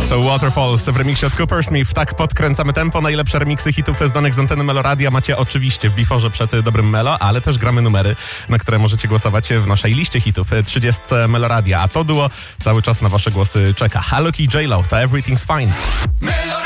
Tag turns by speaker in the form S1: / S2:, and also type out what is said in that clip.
S1: To Waterfalls w remiksie od Cooper Smith. Tak podkręcamy tempo. Najlepsze remiksy hitów znanych z anteny Meloradia macie oczywiście w biforze przed dobrym Melo, ale też gramy numery, na które możecie głosować w naszej liście hitów 30 Meloradia. A to duo cały czas na wasze głosy czeka. Halloki i J-Lo, to Everything's Fine.